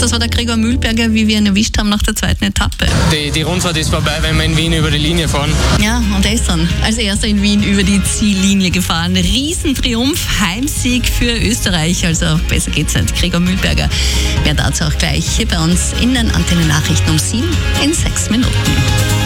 das war der Gregor Mühlberger, wie wir ihn erwischt haben nach der zweiten Etappe. Die Rundfahrt ist vorbei, wenn wir in Wien über die Linie fahren. Ja, und er ist dann als erster in Wien über die Ziellinie gefahren. Riesentriumph, Heimsieg für Österreich, also besser geht's nicht. Gregor Mühlberger, mehr dazu auch gleich hier bei uns in den Antenne-Nachrichten um 7 in 6 Minuten.